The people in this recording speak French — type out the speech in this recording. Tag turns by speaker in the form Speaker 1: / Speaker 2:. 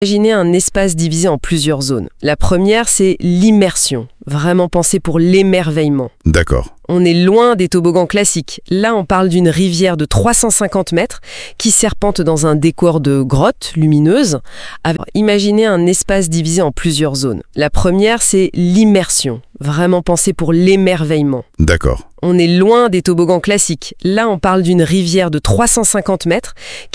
Speaker 1: Imaginez un espace divisé en plusieurs zones. La première, c'est l'immersion, vraiment pensée pour l'émerveillement.
Speaker 2: D'accord.
Speaker 1: On est loin des toboggans classiques. Là, on parle d'une rivière de 350 mètres qui serpente dans un décor de grottes lumineuses. Imaginez un espace divisé en plusieurs zones. La première, c'est l'immersion, vraiment pensée pour l'émerveillement.
Speaker 2: D'accord.
Speaker 1: On est loin des toboggans classiques. Là, on parle d'une rivière de 350 mètres